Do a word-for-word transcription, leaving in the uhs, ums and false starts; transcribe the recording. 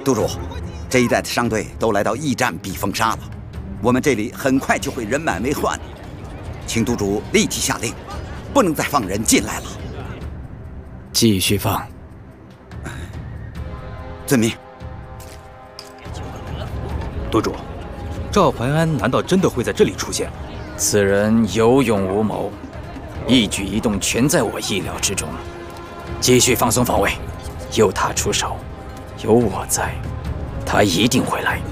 督主，这一带的商队都来到驿站避风沙了，我们这里很快就会人满为患，请督主立即下令，不能再放人进来了。 继续放。 遵命。 督主，赵怀安难道真的会在这里出现？ 此人有勇无谋，一举一动全在我意料之中。继续放松防卫，有他出手，有我在，他一定会来。